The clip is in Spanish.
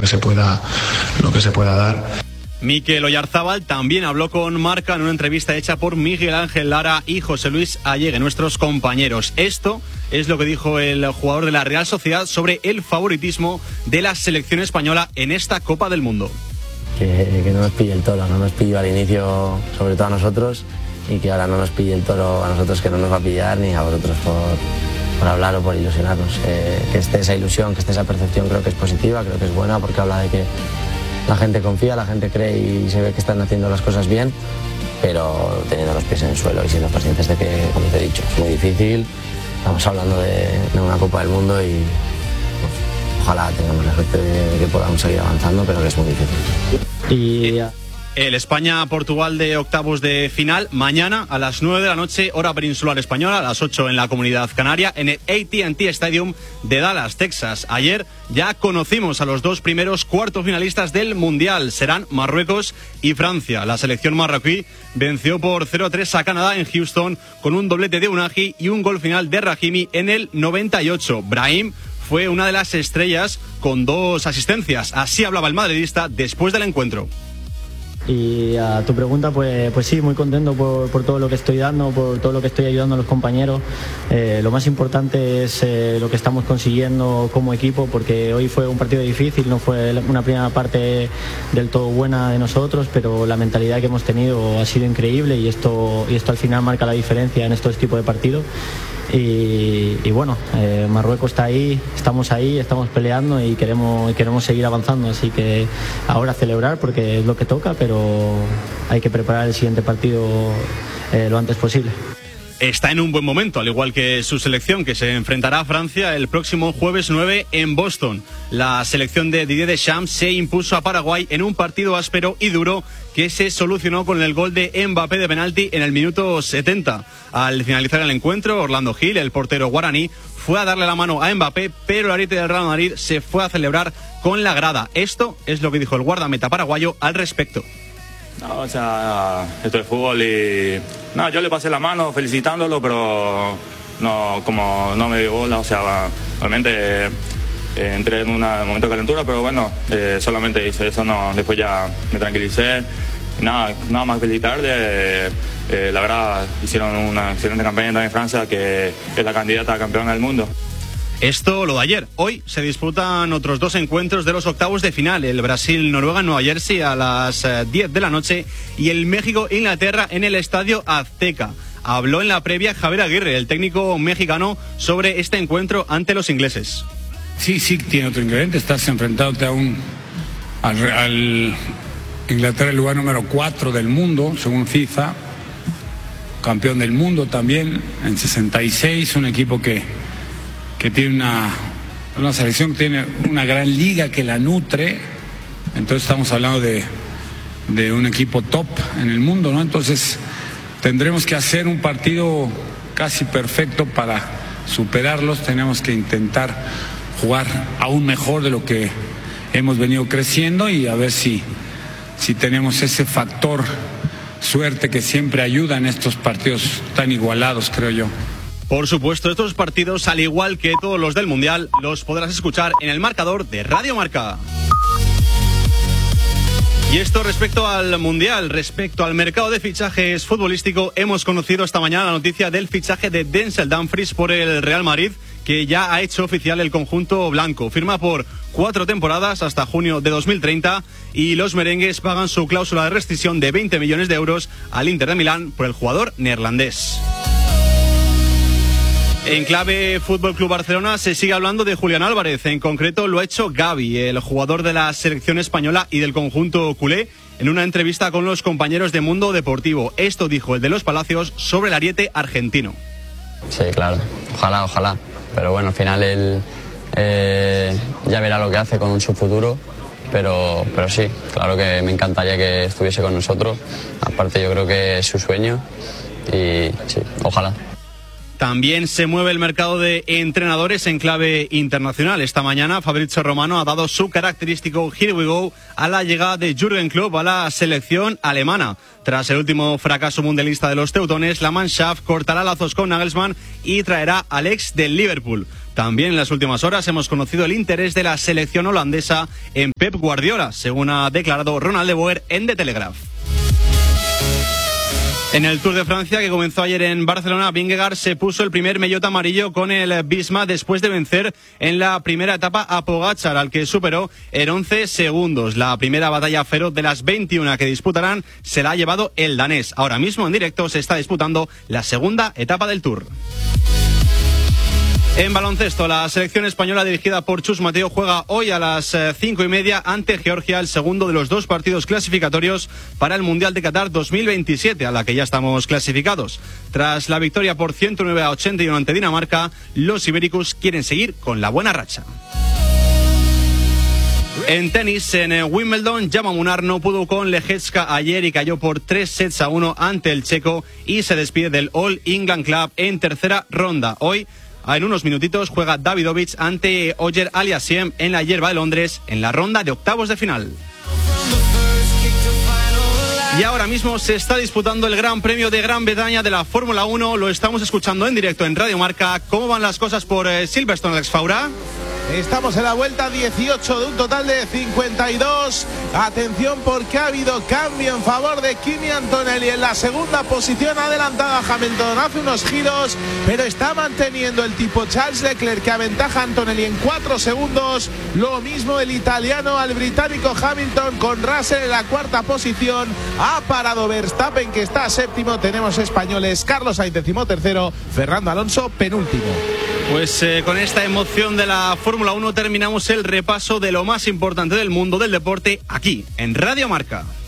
que se pueda dar. Mikel Oyarzábal también habló con Marca en una entrevista hecha por Miguel Ángel Lara y José Luis Allegue, nuestros compañeros. Esto es lo que dijo el jugador de la Real Sociedad sobre el favoritismo de la selección española en esta Copa del Mundo. Que no nos pille el toro, no nos pilló al inicio, sobre todo a nosotros, y que ahora no nos pille el toro a nosotros, que no nos va a pillar, ni a vosotros por hablar o por ilusionarnos. Que esté esa ilusión, que esté esa percepción, creo que es positiva, creo que es buena, porque habla de que la gente confía, la gente cree y se ve que están haciendo las cosas bien, pero teniendo los pies en el suelo y siendo conscientes de que, como te he dicho, es muy difícil. Estamos hablando de una Copa del Mundo y ojalá tengamos la suerte de que podamos seguir avanzando, pero que es muy difícil. El España-Portugal de octavos de final, mañana a las 9 de la noche, hora peninsular española, a las 8 en la Comunidad Canaria, en el AT&T Stadium de Dallas, Texas. Ayer ya conocimos a los dos primeros cuartos finalistas del Mundial. Serán Marruecos y Francia. La selección marroquí venció por 0-3 a Canadá en Houston con un doblete de Unagi y un gol final de Rahimi en el 98. Brahim fue una de las estrellas con 2 asistencias. Así hablaba el madridista después del encuentro. Y a tu pregunta, pues sí, muy contento por todo lo que estoy dando, por todo lo que estoy ayudando a los compañeros. Lo más importante es lo que estamos consiguiendo como equipo, porque hoy fue un partido difícil, no fue una primera parte del todo buena de nosotros, pero la mentalidad que hemos tenido ha sido increíble y esto al final marca la diferencia en estos tipos de partidos. Y bueno, Marruecos está ahí, estamos peleando y queremos seguir avanzando, así que ahora celebrar porque es lo que toca, pero hay que preparar el siguiente partido lo antes posible. Está en un buen momento, al igual que su selección, que se enfrentará a Francia el próximo jueves 9 en Boston. La selección de Didier Deschamps se impuso a Paraguay en un partido áspero y duro que se solucionó con el gol de Mbappé de penalti en el minuto 70. Al finalizar el encuentro, Orlando Gil, el portero guaraní, fue a darle la mano a Mbappé, pero el ariete del Real Madrid se fue a celebrar con la grada. Esto es lo que dijo el guardameta paraguayo al respecto. No, o sea, esto es fútbol y no, yo le pasé la mano felicitándolo, pero no, como no me dio bola, o sea, realmente entré en un momento de calentura, pero bueno, solamente hice eso, no, después ya me tranquilicé, nada más felicitarle. La verdad, hicieron una excelente campaña también en Francia, que es la candidata a campeona del mundo. Esto lo de ayer. Hoy se disputan otros 2 encuentros de los octavos de final. El Brasil-Noruega en Nueva Jersey a las 10 de la noche y el México-Inglaterra en el Estadio Azteca. Habló en la previa Javier Aguirre, el técnico mexicano, sobre este encuentro ante los ingleses. Sí, tiene otro ingrediente. Estás enfrentándote al Inglaterra, el lugar número 4 del mundo, según FIFA. Campeón del mundo también, en 66, un equipo que tiene una selección que tiene una gran liga que la nutre. Entonces estamos hablando de un equipo top en el mundo, ¿no? Entonces tendremos que hacer un partido casi perfecto para superarlos. Tenemos que intentar jugar aún mejor de lo que hemos venido creciendo y a ver si tenemos ese factor suerte que siempre ayuda en estos partidos tan igualados, creo yo. Por supuesto, estos partidos, al igual que todos los del Mundial, los podrás escuchar en el marcador de Radio Marca. Y esto respecto al Mundial, respecto al mercado de fichajes futbolístico, hemos conocido esta mañana la noticia del fichaje de Denzel Dumfries por el Real Madrid, que ya ha hecho oficial el conjunto blanco. Firma por 4 temporadas hasta junio de 2030 y los merengues pagan su cláusula de rescisión de 20 millones de euros al Inter de Milán por el jugador neerlandés. En clave Fútbol Club Barcelona se sigue hablando de Julián Álvarez. En concreto lo ha hecho Gavi, el jugador de la selección española y del conjunto culé, en una entrevista con los compañeros de Mundo Deportivo. Esto dijo el de los Palacios sobre el ariete argentino. Sí, claro. Ojalá. Pero bueno, al final él ya verá lo que hace con su futuro. Pero sí, claro que me encantaría que estuviese con nosotros. Aparte yo creo que es su sueño y sí, ojalá. También se mueve el mercado de entrenadores en clave internacional. Esta mañana Fabrizio Romano ha dado su característico "Here we go" a la llegada de Jürgen Klopp a la selección alemana. Tras el último fracaso mundialista de los teutones, la Mannschaft cortará lazos con Nagelsmann y traerá al ex del Liverpool. También en las últimas horas hemos conocido el interés de la selección holandesa en Pep Guardiola, según ha declarado Ronald de Boer en The Telegraph. En el Tour de Francia, que comenzó ayer en Barcelona, Vingegaard se puso el primer maillot amarillo con el Bisma después de vencer en la primera etapa a Pogačar, al que superó en 11 segundos. La primera batalla feroz de las 21 que disputarán se la ha llevado el danés. Ahora mismo en directo se está disputando la segunda etapa del Tour. En baloncesto, la selección española dirigida por Chus Mateo juega hoy a las 5:30 ante Georgia, el segundo de los 2 partidos clasificatorios para el Mundial de Qatar 2027, a la que ya estamos clasificados. Tras la victoria por 109-81 ante Dinamarca, los ibéricos quieren seguir con la buena racha. En tenis, en Wimbledon, Jaume Munar no pudo con Lehecka ayer y cayó por 3-1 ante el checo y se despide del All England Club en tercera ronda. Hoy, en unos minutitos, juega Davidovich ante Ogier Aliassime en la hierba de Londres en la ronda de octavos de final. Y ahora mismo se está disputando el Gran Premio de Gran Bretaña de la Fórmula 1. Lo estamos escuchando en directo en Radio Marca. ¿Cómo van las cosas por Silverstone, Alex Faura? Estamos en la vuelta 18 de un total de 52. Atención porque ha habido cambio en favor de Kimi Antonelli en la segunda posición, adelantada a Hamilton hace unos giros, pero está manteniendo el tipo Charles Leclerc, que aventaja a Antonelli en 4 segundos. Lo mismo el italiano al británico Hamilton, con Russell en la cuarta posición. Ha parado Verstappen, que está séptimo. Tenemos españoles: Carlos Sainz decimotercero, Fernando Alonso penúltimo. Pues con esta emoción de la Fórmula 1 terminamos el repaso de lo más importante del mundo del deporte aquí en Radio Marca.